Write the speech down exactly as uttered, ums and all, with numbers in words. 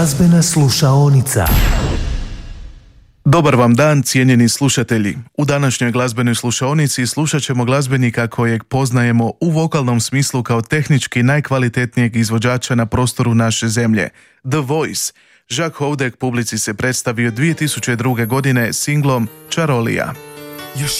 Glazbena slušaonica. Dobar vam dan, cijenjeni slušatelji. U današnjoj glazbenoj slušaonici slušat ćemo glazbenika kojeg poznajemo u vokalnom smislu kao tehnički najkvalitetnijeg izvođača na prostoru naše zemlje, The Voice. Jacques Houdek publici se predstavio dvije tisuće druge. godine singlom Čarolija. Još